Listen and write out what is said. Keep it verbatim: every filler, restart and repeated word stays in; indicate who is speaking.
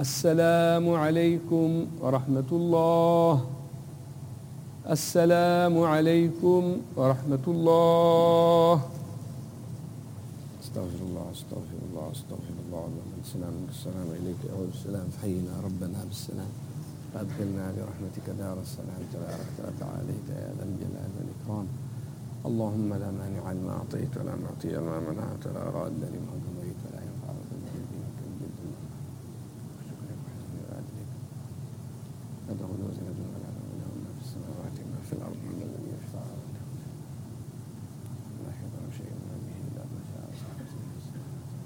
Speaker 1: السلام عليكم ورحمة الله. السلام عليكم ورحمة الله. استغفر الله استغفر الله استغفر الله. اللهم السلام السلام إليك أعود السلام فحينا ربنا بالسلام وأدخلنا برحمتك دار السلام تبارك وتعاليت يا ذا الجلال والإكرام. اللهم لا مانع لما أعطيت ولا معطي لما منعت ولا راد لما